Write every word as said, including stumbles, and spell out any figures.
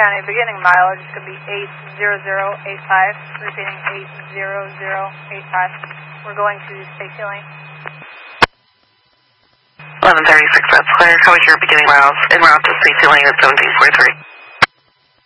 County, beginning mileage is going to be eight zero zero eight five. Repeating, eight zero zero eight five. We're going to Safety Lane. eleven thirty-six, that's clear. How was your beginning miles en route to Safety Lane at seventeen forty-three?